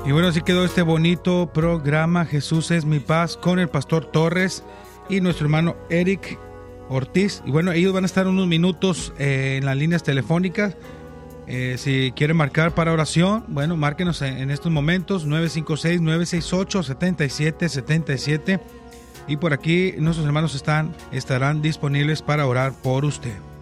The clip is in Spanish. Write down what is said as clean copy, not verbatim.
Y bueno, así quedó este bonito programa Jesús es mi paz con el pastor Torres y nuestro hermano Eric Ortiz. Y bueno, ellos van a estar unos minutos en las líneas telefónicas. Si quieren marcar para oración, bueno, márquenos en estos momentos 956-968-7777. Y por aquí nuestros hermanos estarán disponibles para orar por usted.